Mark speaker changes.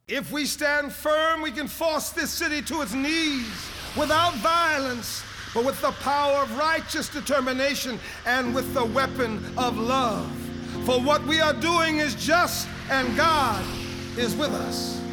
Speaker 1: If we stand firm, we can force this city to its knees without violence, but with the power of righteous determination and with the weapon of love. For what we are doing is just, and God is with us.